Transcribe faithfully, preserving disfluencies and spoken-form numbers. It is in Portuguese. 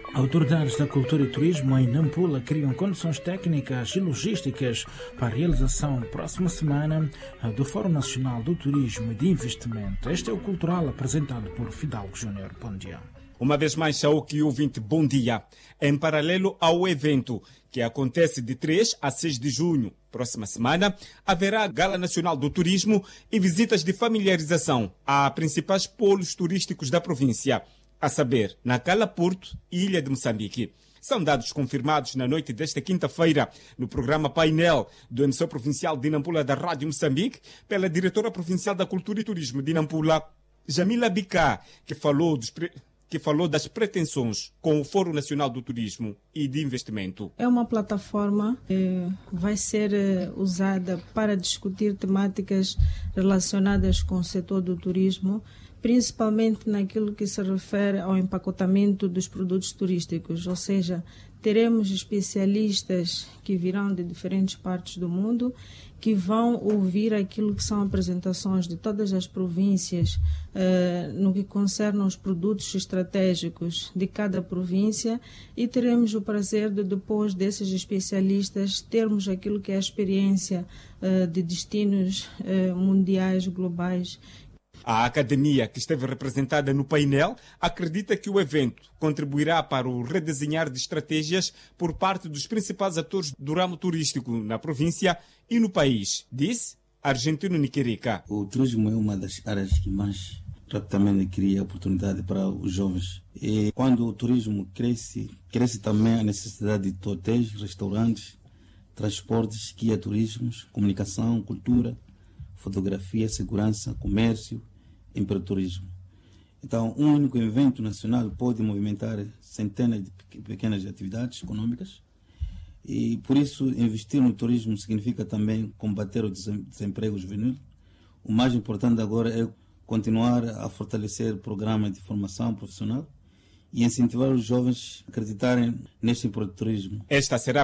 Autoridades da Cultura e Turismo em Nampula criam condições técnicas e logísticas para a realização próxima semana do Fórum Nacional do Turismo e de Investimento. Este é o Cultural apresentado por Fidalgo Júnior. Bom dia. Uma vez mais, Saúde ouvinte, bom dia. Em paralelo ao evento que acontece de três a seis de junho, próxima semana, haverá a Gala Nacional do Turismo e visitas de familiarização a principais polos turísticos da província, a saber, Nacala, Porto e Ilha de Moçambique. São dados confirmados na noite desta quinta-feira no programa Painel do Emissor Provincial de Nampula da Rádio Moçambique pela Diretora Provincial da Cultura e Turismo de Nampula, Jamila Bicá, que falou dos... Pre... que falou das pretensões com o Fórum Nacional do Turismo e de Investimento. É uma plataforma que vai ser usada para discutir temáticas relacionadas com o setor do turismo, principalmente naquilo que se refere ao empacotamento dos produtos turísticos, ou seja, teremos especialistas que virão de diferentes partes do mundo que vão ouvir aquilo que são apresentações de todas as províncias eh, no que concerne aos produtos estratégicos de cada província, e teremos o prazer de, depois desses especialistas, termos aquilo que é a experiência eh, de destinos eh, mundiais, globais. A academia, que esteve representada no painel, acredita que o evento contribuirá para o redesenhar de estratégias por parte dos principais atores do ramo turístico na província e no país, disse Argentino Niquerica. O turismo é uma das áreas que mais rapidamente cria oportunidade para os jovens. E quando o turismo cresce, cresce também a necessidade de hotéis, restaurantes, transportes, guia turismos, comunicação, cultura, fotografia, segurança, comércio, empreendedorismo. Então, um único evento nacional pode movimentar centenas de pequenas atividades econômicas, e por isso investir no turismo significa também combater o desemprego juvenil. O mais importante agora é continuar a fortalecer programas de formação profissional e incentivar os jovens a acreditarem neste empreendedorismo. Esta será